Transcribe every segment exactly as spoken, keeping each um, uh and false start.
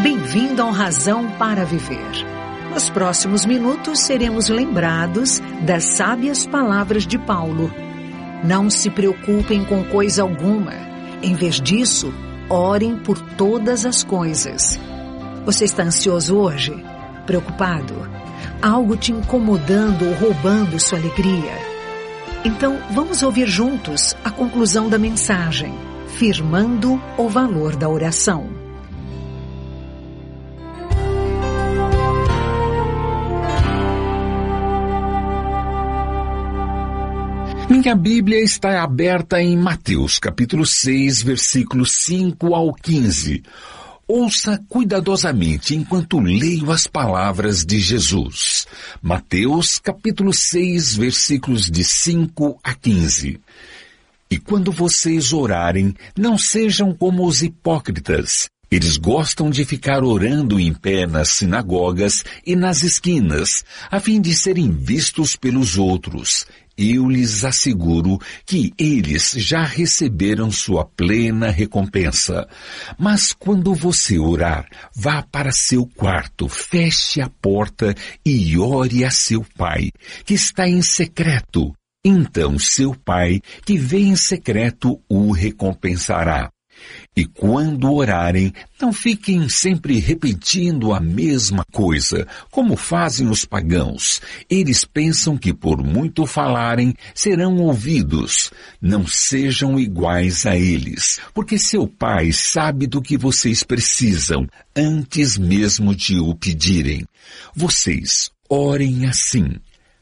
Bem-vindo ao Razão para Viver. Nos próximos minutos seremos lembrados das sábias palavras de Paulo. Não se preocupem com coisa alguma. Em vez disso, orem por todas as coisas. Você está ansioso hoje? Preocupado? Algo te incomodando ou roubando sua alegria? Então, vamos ouvir juntos a conclusão da mensagem, firmando o valor da oração. Minha Bíblia está aberta em Mateus, capítulo seis, versículos cinco ao quinze. Ouça cuidadosamente enquanto leio as palavras de Jesus. Mateus, capítulo seis, versículos de cinco a quinze. E quando vocês orarem, não sejam como os hipócritas. Eles gostam de ficar orando em pé nas sinagogas e nas esquinas, a fim de serem vistos pelos outros. Eu lhes asseguro que eles já receberam sua plena recompensa. Mas quando você orar, vá para seu quarto, feche a porta e ore a seu pai, que está em secreto. Então seu pai, que vê em secreto, o recompensará. E quando orarem, não fiquem sempre repetindo a mesma coisa, como fazem os pagãos. Eles pensam que por muito falarem, serão ouvidos. Não sejam iguais a eles, porque seu Pai sabe do que vocês precisam, antes mesmo de o pedirem. Vocês orem assim: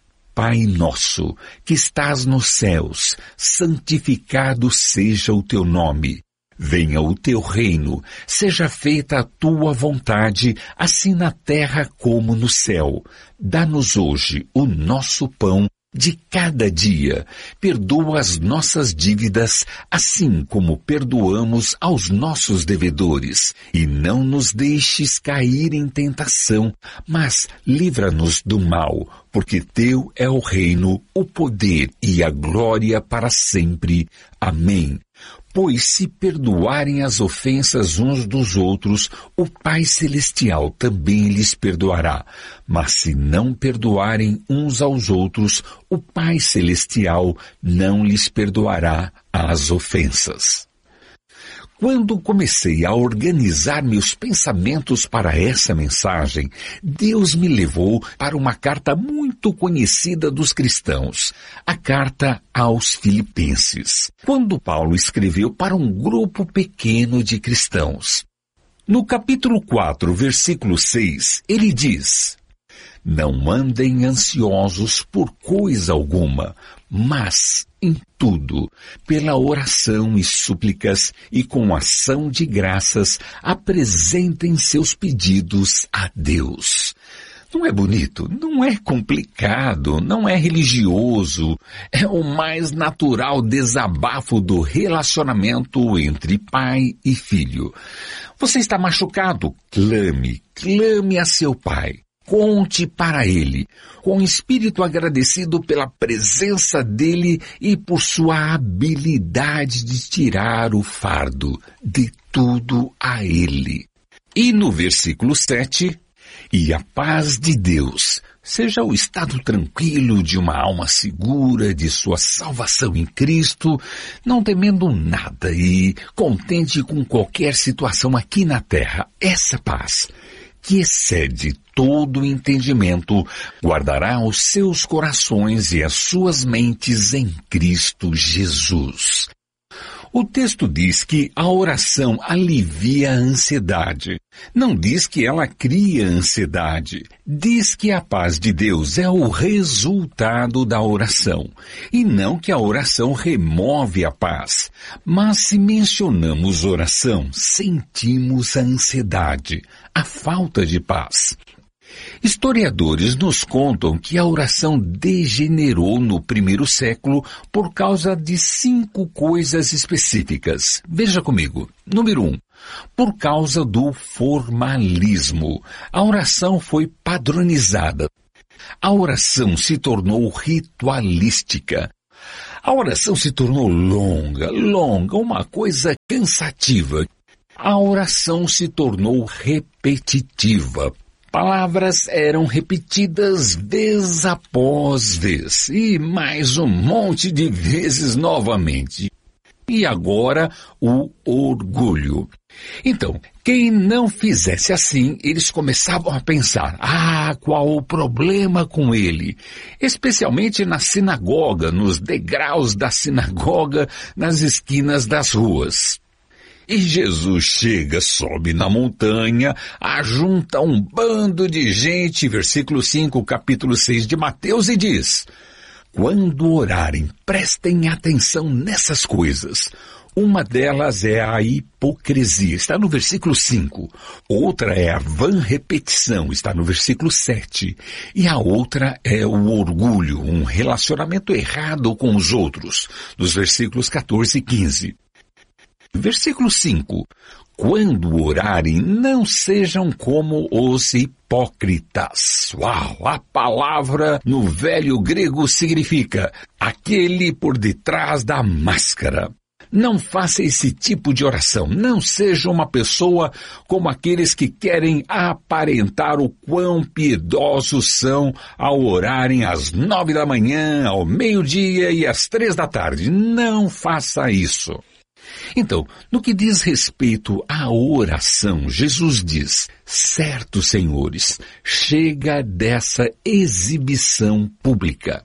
Pai nosso, que estás nos céus, santificado seja o teu nome. Venha o teu reino, seja feita a tua vontade, assim na terra como no céu. Dá-nos hoje o nosso pão de cada dia. Perdoa as nossas dívidas, assim como perdoamos aos nossos devedores. E não nos deixes cair em tentação, mas livra-nos do mal, porque teu é o reino, o poder e a glória para sempre. Amém. Pois se perdoarem as ofensas uns dos outros, o Pai Celestial também lhes perdoará. Mas se não perdoarem uns aos outros, o Pai Celestial não lhes perdoará as ofensas. Quando comecei a organizar meus pensamentos para essa mensagem, Deus me levou para uma carta muito conhecida dos cristãos, a carta aos Filipenses, quando Paulo escreveu para um grupo pequeno de cristãos. No capítulo quatro, versículo seis, ele diz: Não andem ansiosos por coisa alguma, mas em tudo, pela oração e súplicas e com ação de graças, apresentem seus pedidos a Deus. Não é bonito, não é complicado, não é religioso, é o mais natural desabafo do relacionamento entre pai e filho. Você está machucado? Clame, clame a seu pai. Conte para ele, com espírito agradecido pela presença dele e por sua habilidade de tirar o fardo de tudo a ele. E no versículo sete, e a paz de Deus, seja o estado tranquilo de uma alma segura de sua salvação em Cristo, não temendo nada e contente com qualquer situação aqui na terra. Essa paz, que excede todo entendimento, guardará os seus corações e as suas mentes em Cristo Jesus. O texto diz que a oração alivia a ansiedade. Não diz que ela cria ansiedade. Diz que a paz de Deus é o resultado da oração. E não que a oração remove a paz. Mas se mencionamos oração, sentimos a ansiedade, a falta de paz. Historiadores nos contam que a oração degenerou no primeiro século por causa de cinco coisas específicas. Veja comigo. Número um. Por causa do formalismo. A oração foi padronizada. A oração se tornou ritualística. A oração se tornou longa, longa, uma coisa cansativa. a oração se tornou repetitiva. Palavras eram repetidas vez após vez, e mais um monte de vezes novamente. E agora, o orgulho. Então, quem não fizesse assim, eles começavam a pensar, ah, qual o problema com ele? Especialmente na sinagoga, nos degraus da sinagoga, nas esquinas das ruas. E Jesus chega, sobe na montanha, ajunta um bando de gente, versículo cinco, capítulo seis de Mateus, e diz, quando orarem, prestem atenção nessas coisas. Uma delas é a hipocrisia, está no versículo cinco. Outra é a vã repetição, está no versículo sete. E a outra é o orgulho, um relacionamento errado com os outros, nos versículos quatorze e quinze. Versículo cinco. Quando orarem, não sejam como os hipócritas. Uau! A palavra no velho grego significa aquele por detrás da máscara. Não faça esse tipo de oração. Não seja uma pessoa como aqueles que querem aparentar o quão piedosos são ao orarem às nove da manhã, ao meio-dia e às três da tarde. Não faça isso. Então, no que diz respeito à oração, Jesus diz, certo, senhores, chega dessa exibição pública.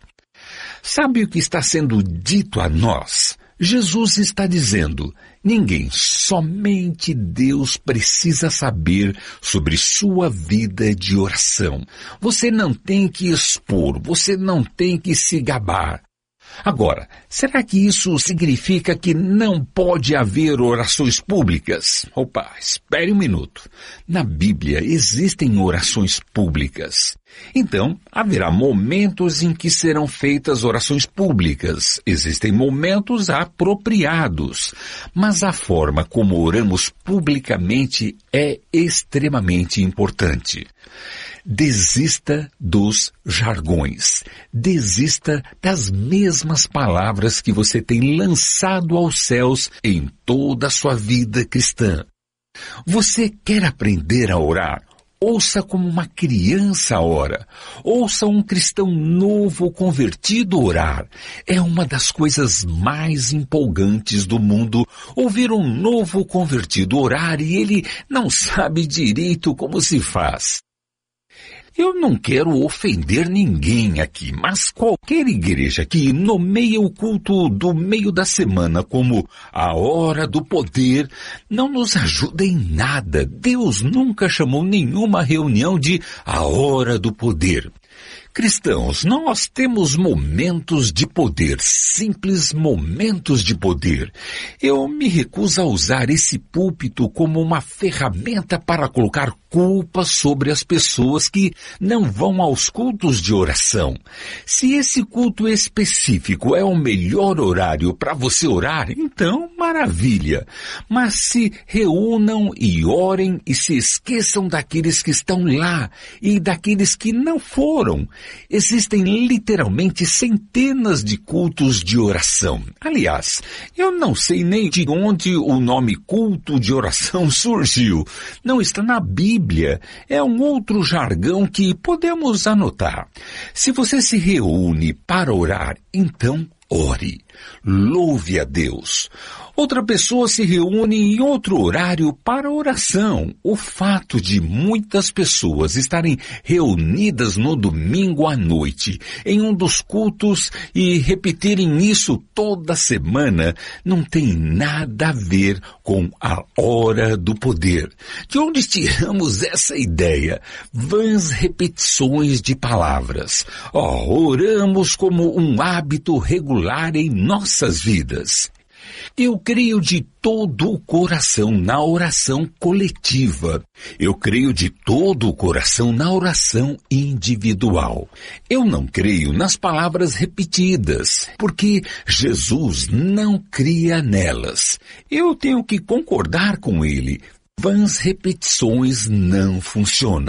Sabe o que está sendo dito a nós? Jesus está dizendo, ninguém, somente Deus precisa saber sobre sua vida de oração. Você não tem que expor, você não tem que se gabar. Agora, será que isso significa que não pode haver orações públicas? Opa, espere um minuto. Na Bíblia existem orações públicas. Então, haverá momentos em que serão feitas orações públicas. Existem momentos apropriados. Mas a forma como oramos publicamente é extremamente importante. Desista dos jargões. Desista das mesmas palavras que você tem lançado aos céus em toda a sua vida cristã. Você quer aprender a orar? Ouça como uma criança ora. Ouça um cristão novo convertido orar. É uma das coisas mais empolgantes do mundo ouvir um novo convertido orar e ele não sabe direito como se faz. Eu não quero ofender ninguém aqui, mas qualquer igreja que nomeia o culto do meio da semana como a hora do poder não nos ajuda em nada. Deus nunca chamou nenhuma reunião de a hora do poder. Cristãos, nós temos momentos de poder, simples momentos de poder. Eu me recuso a usar esse púlpito como uma ferramenta para colocar culpa sobre as pessoas que não vão aos cultos de oração. Se esse culto específico é o melhor horário para você orar, então maravilha. Mas se reúnam e orem e se esqueçam daqueles que estão lá e daqueles que não foram. Existem literalmente centenas de cultos de oração. Aliás, eu não sei nem de onde o nome culto de oração surgiu. Não está na Bíblia. É um outro jargão que podemos anotar. Se você se reúne para orar, então ore. Louve a Deus. Outra pessoa se reúne em outro horário para oração. O fato de muitas pessoas estarem reunidas no domingo à noite em um dos cultos e repetirem isso toda semana não tem nada a ver com a hora do poder. De onde tiramos essa ideia? Vãs repetições de palavras. Oh, oramos como um hábito regular em nossas vidas. Eu creio de todo o coração na oração coletiva. Eu creio de todo o coração na oração individual. Eu não creio nas palavras repetidas, porque Jesus não cria nelas. Eu tenho que concordar com ele. Vãs repetições não funcionam.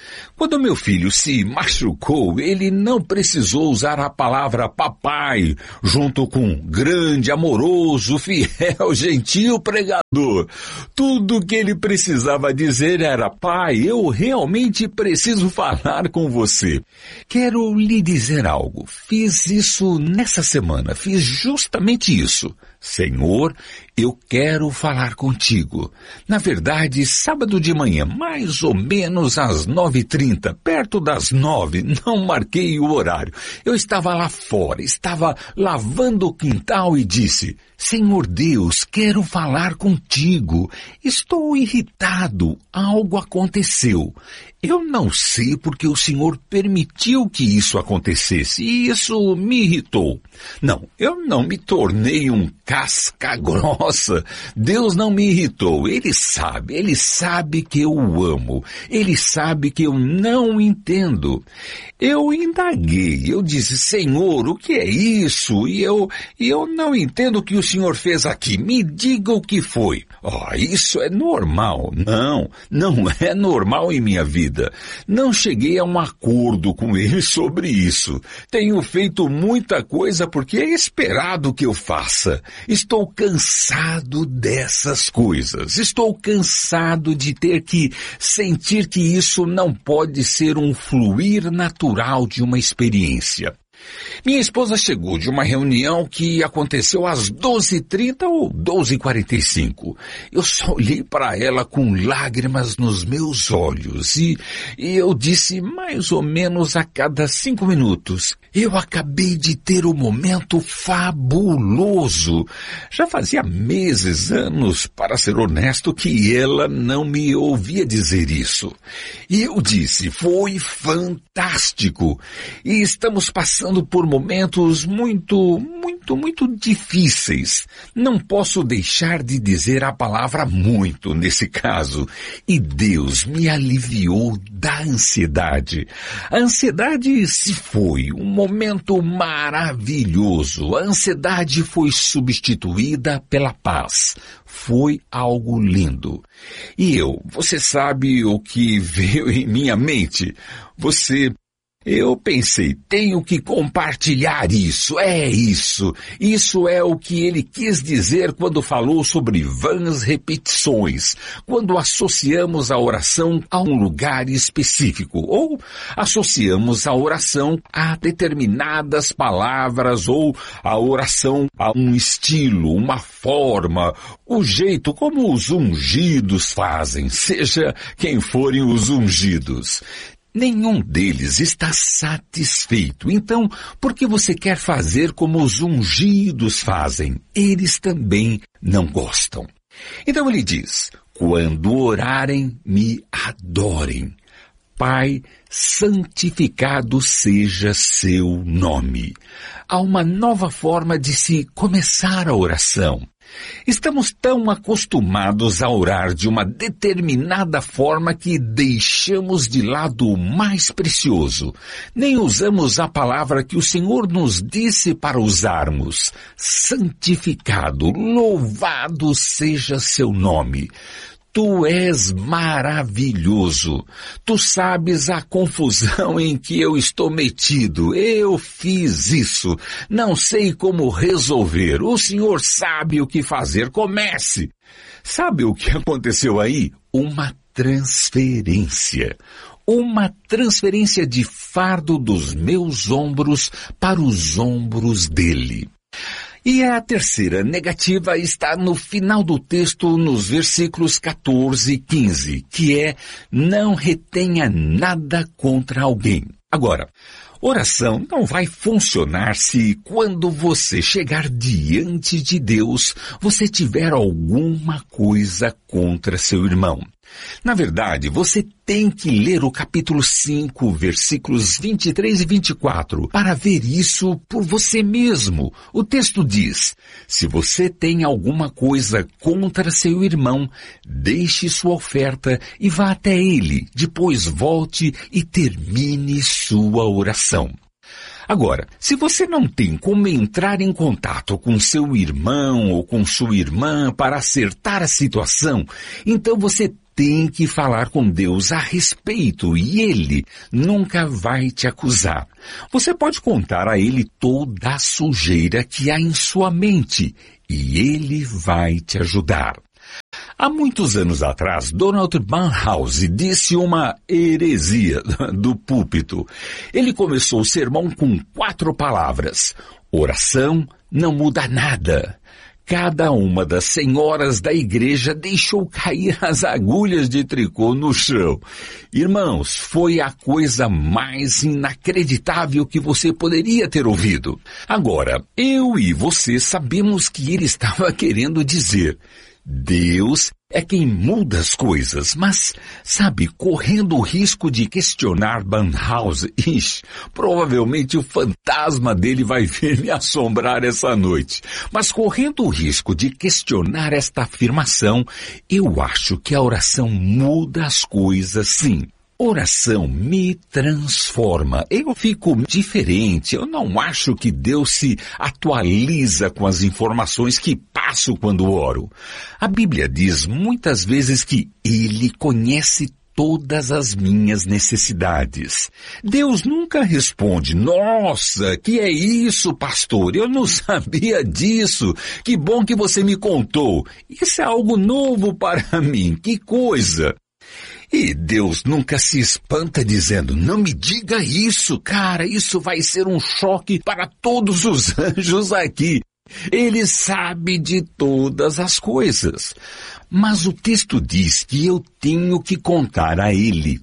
Quando meu filho se machucou, ele não precisou usar a palavra papai junto com grande, amoroso, fiel, gentil pregador. Tudo que ele precisava dizer era: pai, eu realmente preciso falar com você. Quero lhe dizer algo. Fiz isso nessa semana. Fiz justamente isso. Senhor, eu quero falar contigo. Na verdade, sábado de manhã, mais ou menos às nove e trinta, perto das nove, não marquei o horário. Eu estava lá fora, estava lavando o quintal e disse: Senhor Deus, quero falar contigo. Estou irritado. Algo aconteceu. Eu não sei porque o Senhor permitiu que isso acontecesse e isso me irritou. Não, eu não me tornei um casca grossa. Deus não me irritou. Ele sabe, Ele sabe que eu o amo. Ele sabe que eu não entendo. Eu indaguei, eu disse: Senhor, o que é isso? E eu, e eu não entendo o que o Senhor fez aqui. Me diga o que foi. Oh, isso é normal. Não, não é normal em minha vida. Não cheguei a um acordo com ele sobre isso. Tenho feito muita coisa porque é esperado que eu faça. Estou cansado dessas coisas. Estou cansado de ter que sentir que isso não pode ser um fluir natural de uma experiência. Minha esposa chegou de uma reunião que aconteceu às doze e trinta ou doze e quarenta e cinco. Eu só olhei para ela com lágrimas nos meus olhos e, e eu disse mais ou menos a cada cinco minutos: eu acabei de ter um momento fabuloso. Já fazia meses, anos, para ser honesto, que ela não me ouvia dizer isso. E eu disse: foi fantástico. E estamos passando por momentos muito, muito, muito difíceis. Não posso deixar de dizer a palavra muito nesse caso. E Deus me aliviou da ansiedade. A ansiedade se foi, um momento maravilhoso. A ansiedade foi substituída pela paz. Foi algo lindo. E eu, você sabe o que veio em minha mente? Você... Eu pensei, tenho que compartilhar isso, é isso. Isso é o que ele quis dizer quando falou sobre vãs repetições, quando associamos a oração a um lugar específico, ou associamos a oração a determinadas palavras, ou a oração a um estilo, uma forma, o jeito como os ungidos fazem, seja quem forem os ungidos. Nenhum deles está satisfeito. Então, por que você quer fazer como os ungidos fazem? Eles também não gostam. Então ele diz: quando orarem, me adorem. Pai, santificado seja seu nome. Há uma nova forma de se começar a oração. Estamos tão acostumados a orar de uma determinada forma que deixamos de lado o mais precioso. Nem usamos a palavra que o Senhor nos disse para usarmos. Santificado, louvado seja seu nome. Tu és maravilhoso. Tu sabes a confusão em que eu estou metido. Eu fiz isso. Não sei como resolver. O Senhor sabe o que fazer. Comece. Sabe o que aconteceu aí? Uma transferência. Uma transferência de fardo dos meus ombros para os ombros dele. E a terceira negativa está no final do texto, nos versículos quatorze e quinze, que é: não retenha nada contra alguém. Agora, oração não vai funcionar se quando você chegar diante de Deus, você tiver alguma coisa contra seu irmão. Na verdade, você tem que ler o capítulo cinco, versículos vinte e três e vinte e quatro, para ver isso por você mesmo. O texto diz: se você tem alguma coisa contra seu irmão, deixe sua oferta e vá até ele. Depois volte e termine sua oração. Agora, se você não tem como entrar em contato com seu irmão ou com sua irmã para acertar a situação, então você tem que falar com Deus a respeito e Ele nunca vai te acusar. Você pode contar a Ele toda a sujeira que há em sua mente e Ele vai te ajudar. Há muitos anos atrás, Donald Barnhouse disse uma heresia do púlpito. Ele começou o sermão com quatro palavras. Oração não muda nada. Cada uma das senhoras da igreja deixou cair as agulhas de tricô no chão. Irmãos, foi a coisa mais inacreditável que você poderia ter ouvido. Agora, eu e você sabemos que ele estava querendo dizer: Deus é quem muda as coisas, mas, sabe, correndo o risco de questionar Barnhouse, ixi, provavelmente o fantasma dele vai vir me assombrar essa noite. Mas correndo o risco de questionar esta afirmação, eu acho que a oração muda as coisas sim. Oração me transforma. Eu fico diferente. Eu não acho que Deus se atualiza com as informações que passo quando oro. A Bíblia diz muitas vezes que Ele conhece todas as minhas necessidades. Deus nunca responde: nossa, que é isso, pastor? Eu não sabia disso. Que bom que você me contou. Isso é algo novo para mim. Que coisa! E Deus nunca se espanta dizendo: não me diga isso, cara, isso vai ser um choque para todos os anjos aqui. Ele sabe de todas as coisas. Mas o texto diz que eu tenho que contar a Ele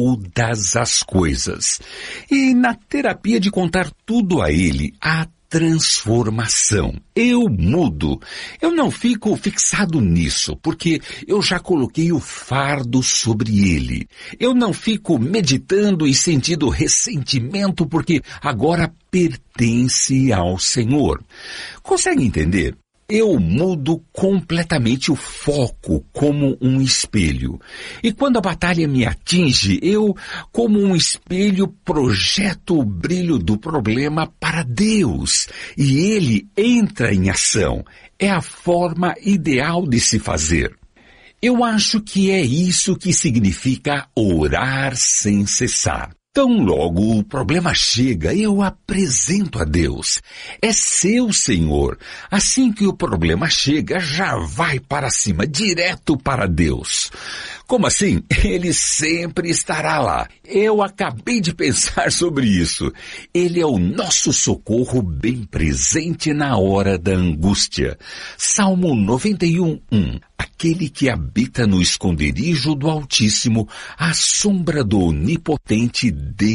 todas as coisas. E na terapia de contar tudo a Ele, há transformação. Eu mudo. Eu não fico fixado nisso, porque eu já coloquei o fardo sobre ele. Eu não fico meditando e sentindo ressentimento, porque agora pertence ao Senhor. Consegue entender? Eu mudo completamente o foco como um espelho. E quando a batalha me atinge, eu, como um espelho, projeto o brilho do problema para Deus. E Ele entra em ação. É a forma ideal de se fazer. Eu acho que é isso que significa orar sem cessar. Tão logo o problema chega, eu apresento a Deus. É seu, Senhor. Assim que o problema chega, já vai para cima, direto para Deus. Como assim? Ele sempre estará lá. Eu acabei de pensar sobre isso. Ele é o nosso socorro bem presente na hora da angústia. Salmo noventa e um, um. Aquele que habita no esconderijo do Altíssimo, à sombra do Onipotente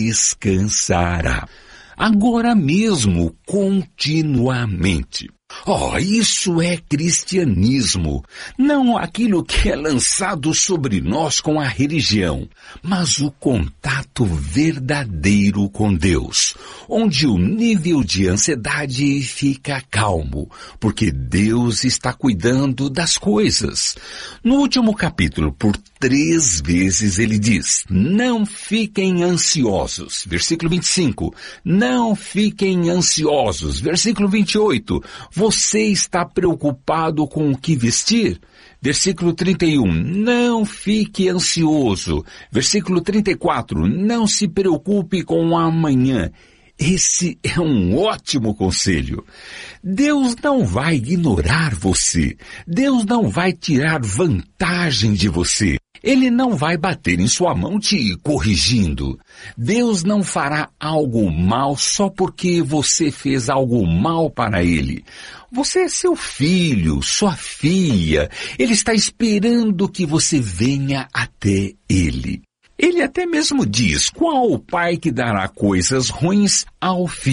descansará. Agora mesmo, continuamente. Oh, isso é cristianismo. Não aquilo que é lançado sobre nós com a religião, mas o contato verdadeiro com Deus, onde o nível de ansiedade fica calmo, porque Deus está cuidando das coisas. No último capítulo, por três vezes ele diz: não fiquem ansiosos. Versículo vinte e cinco. Não fiquem ansiosos. Versículo vinte e oito. Você está preocupado com o que vestir? Versículo trinta e um, não fique ansioso. Versículo trinta e quatro, não se preocupe com o amanhã. Esse é um ótimo conselho. Deus não vai ignorar você. Deus não vai tirar vantagem de você. Ele não vai bater em sua mão te corrigindo. Deus não fará algo mal só porque você fez algo mal para Ele. Você é seu filho, sua filha. Ele está esperando que você venha até Ele. Ele até mesmo diz: qual o pai que dará coisas ruins ao filho?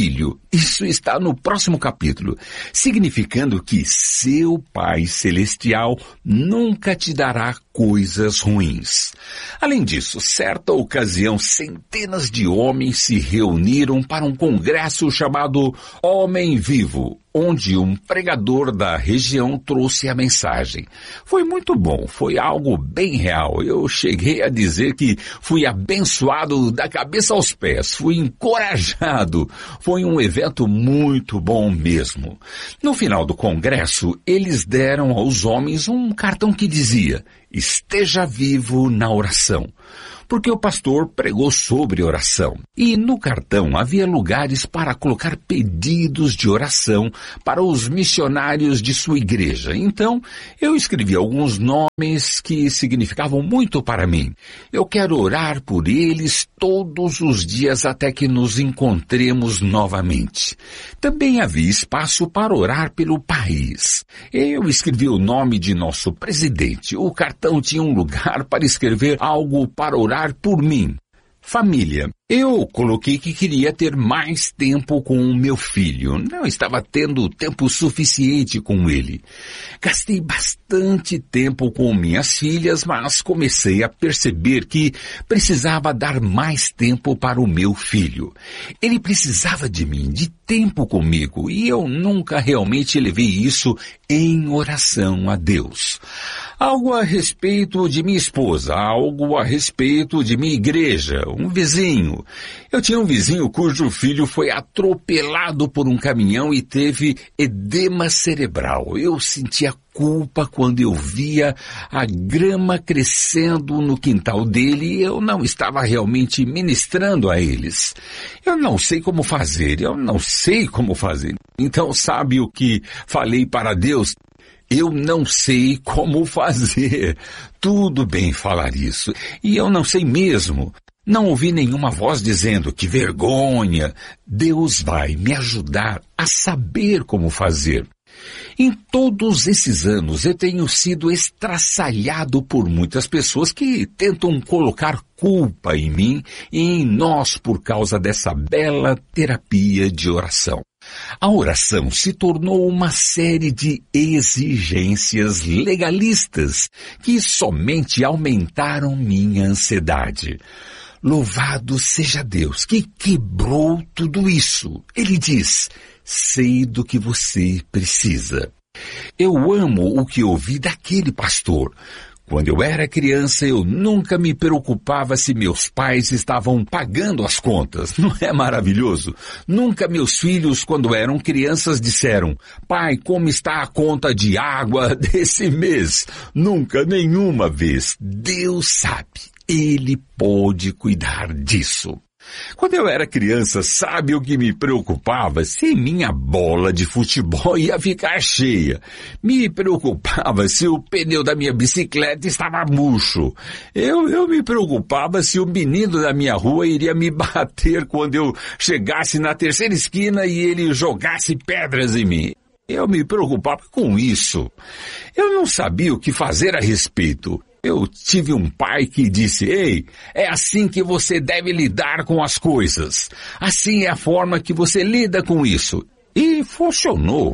Isso está no próximo capítulo, significando que seu Pai Celestial nunca te dará coisas ruins. Além disso, certa ocasião, centenas de homens se reuniram para um congresso chamado Homem Vivo, onde um pregador da região trouxe a mensagem. Foi muito bom, foi algo bem real. Eu cheguei a dizer que fui abençoado da cabeça aos pés, fui encorajado. Foi um evento muito bom mesmo. No final do congresso, eles deram aos homens um cartão que dizia: esteja vivo na oração. Porque o pastor pregou sobre oração. E no cartão havia lugares para colocar pedidos de oração para os missionários de sua igreja. Então, eu escrevi alguns nomes que significavam muito para mim. Eu quero orar por eles todos os dias até que nos encontremos novamente. Também havia espaço para orar pelo país. Eu escrevi o nome de nosso presidente. O cartão tinha um lugar para escrever algo para orar por mim. Família. Eu coloquei que queria ter mais tempo com o meu filho. Não estava tendo tempo suficiente com ele. Gastei bastante tempo com minhas filhas, mas comecei a perceber que precisava dar mais tempo para o meu filho. Ele precisava de mim, de tempo comigo, e eu nunca realmente levei isso em oração a Deus. Algo a respeito de minha esposa, algo a respeito de minha igreja, um vizinho. Eu tinha um vizinho cujo filho foi atropelado por um caminhão e teve edema cerebral. Eu sentia culpa quando eu via a grama crescendo no quintal dele e eu não estava realmente ministrando a eles. Eu não sei como fazer, eu não sei como fazer. Então sabe o que falei para Deus? Eu não sei como fazer. Tudo bem falar isso. E eu não sei mesmo. Não ouvi nenhuma voz dizendo que vergonha. Deus vai me ajudar a saber como fazer. Em todos esses anos eu tenho sido estraçalhado por muitas pessoas que tentam colocar culpa em mim e em nós por causa dessa bela terapia de oração. A oração se tornou uma série de exigências legalistas que somente aumentaram minha ansiedade. Louvado seja Deus que quebrou tudo isso. Ele diz: sei do que você precisa. Eu amo o que ouvi daquele pastor. Quando eu era criança, eu nunca me preocupava se meus pais estavam pagando as contas. Não é maravilhoso? Nunca meus filhos, quando eram crianças, disseram: pai, como está a conta de água desse mês? Nunca, nenhuma vez. Deus sabe. Ele pode cuidar disso. Quando eu era criança, sabe o que me preocupava? Se minha bola de futebol ia ficar cheia. Me preocupava se o pneu da minha bicicleta estava murcho. Eu, eu me preocupava se o menino da minha rua iria me bater quando eu chegasse na terceira esquina e ele jogasse pedras em mim. Eu me preocupava com isso. Eu não sabia o que fazer a respeito. Eu tive um pai que disse: ei, é assim que você deve lidar com as coisas. Assim é a forma que você lida com isso. E funcionou.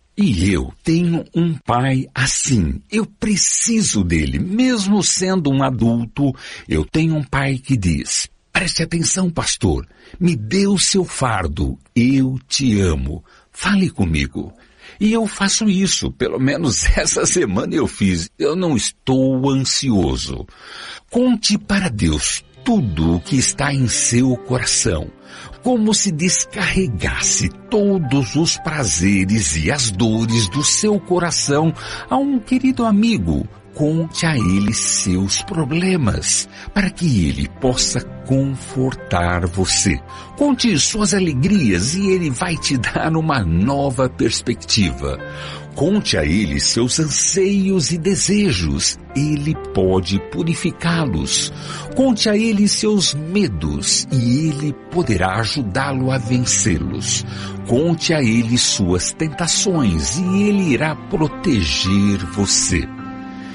E eu tenho um pai assim. Eu preciso dele. Mesmo sendo um adulto, eu tenho um pai que diz: preste atenção, pastor. Me dê o seu fardo. Eu te amo. Fale comigo. E eu faço isso, pelo menos essa semana eu fiz. Eu não estou ansioso. Conte para Deus tudo o que está em seu coração, como se descarregasse todos os prazeres e as dores do seu coração a um querido amigo. Conte a ele seus problemas, para que ele possa confortar você. Conte suas alegrias e ele vai te dar uma nova perspectiva. Conte a ele seus anseios e desejos. Ele pode purificá-los. Conte a ele seus medos e ele poderá ajudá-lo a vencê-los. Conte a ele suas tentações e ele irá proteger você.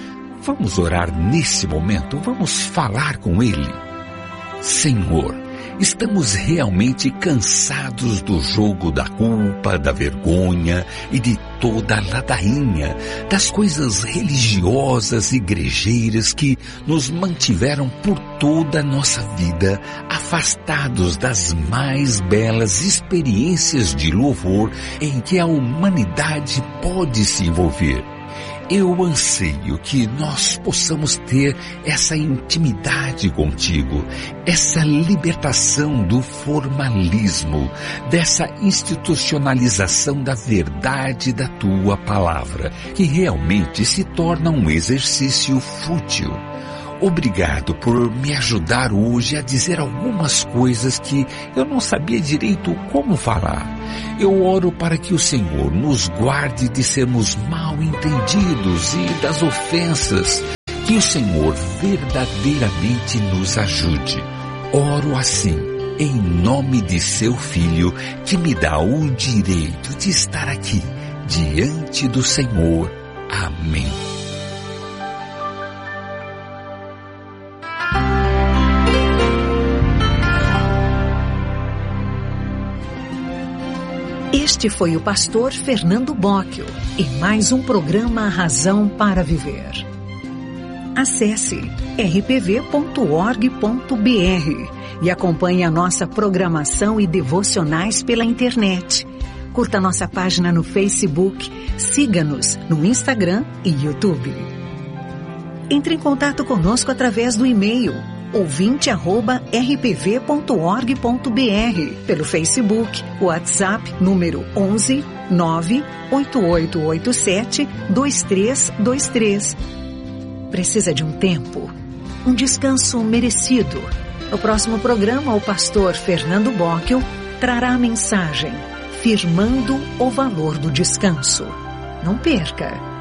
Vamos orar nesse momento, vamos falar com Ele. Senhor, Estamos realmente cansados do jogo da culpa, da vergonha e de toda a ladainha, das coisas religiosas e igrejeiras que nos mantiveram por toda a nossa vida afastados das mais belas experiências de louvor em que a humanidade pode se envolver. Eu anseio que nós possamos ter essa intimidade contigo, essa libertação do formalismo, dessa institucionalização da verdade da tua palavra, que realmente se torna um exercício fútil. Obrigado por me ajudar hoje a dizer algumas coisas que eu não sabia direito como falar. Eu oro para que o Senhor nos guarde de sermos mal entendidos e das ofensas. Que o Senhor verdadeiramente nos ajude. Oro assim, em nome de seu Filho, que me dá o direito de estar aqui, diante do Senhor. Amém. Este foi o pastor Fernando Bocchio e mais um programa Razão para Viver. Acesse r p v ponto org ponto b r e acompanhe a nossa programação e devocionais pela internet. Curta nossa página no Facebook, siga-nos no Instagram e YouTube. Entre em contato conosco através do e-mail ouvinte arroba r p v ponto org ponto b r, pelo Facebook, WhatsApp número onze nove oito oito oito sete dois três dois três. Precisa de um tempo, um descanso merecido. No próximo programa, o pastor Fernando Bocchio trará a mensagem Firmando o Valor do Descanso. Não perca!